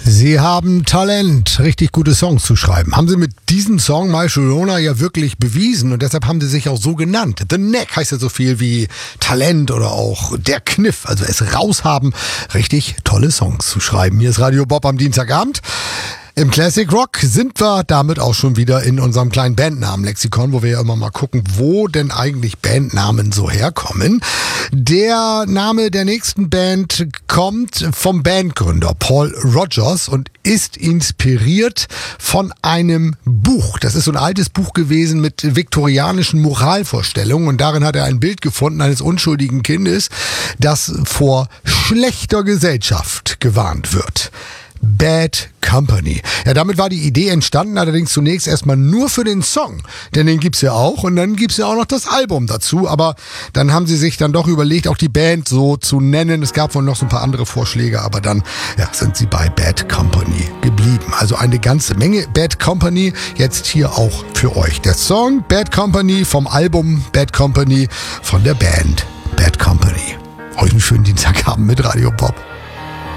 Sie haben Talent, richtig gute Songs zu schreiben. Haben Sie mit diesem Song My Sharona ja wirklich bewiesen und deshalb haben Sie sich auch so genannt. The Knack heißt ja so viel wie Talent oder auch der Kniff, also es raushaben, richtig tolle Songs zu schreiben. Hier ist Radio Bob am Dienstagabend. Im Classic Rock sind wir damit auch schon wieder in unserem kleinen Bandnamen-Lexikon, wo wir ja immer mal gucken, wo denn eigentlich Bandnamen so herkommen. Der Name der nächsten Band kommt vom Bandgründer Paul Rodgers und ist inspiriert von einem Buch. Das ist so ein altes Buch gewesen mit viktorianischen Moralvorstellungen und darin hat er ein Bild gefunden eines unschuldigen Kindes, das vor schlechter Gesellschaft gewarnt wird. Bad Company. Ja, damit war die Idee entstanden, allerdings zunächst erstmal nur für den Song, denn den gibt's ja auch und dann gibt's ja auch noch das Album dazu, aber dann haben sie sich dann doch überlegt, auch die Band so zu nennen. Es gab wohl noch so ein paar andere Vorschläge, aber dann sind sie bei Bad Company geblieben. Also eine ganze Menge Bad Company, jetzt hier auch für euch. Der Song Bad Company vom Album Bad Company von der Band Bad Company. Euch einen schönen Dienstagabend mit Radio Bob.